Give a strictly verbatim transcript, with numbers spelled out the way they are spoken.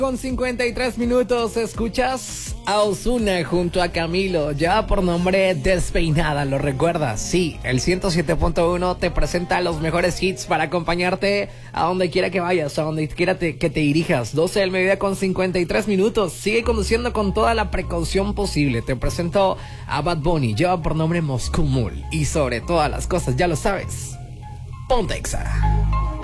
Con cincuenta y tres minutos escuchas a Ozuna junto a Camilo. Lleva por nombre Despeinada, ¿lo recuerdas? Sí, el ciento siete punto uno te presenta los mejores hits para acompañarte a donde quiera que vayas, a donde quiera te, que te dirijas. doce del mediodía con cincuenta y tres minutos. Sigue conduciendo con toda la precaución posible. Te presento a Bad Bunny. Lleva por nombre Moscow Mule. Y sobre todas las cosas, ya lo sabes, ponte Exa.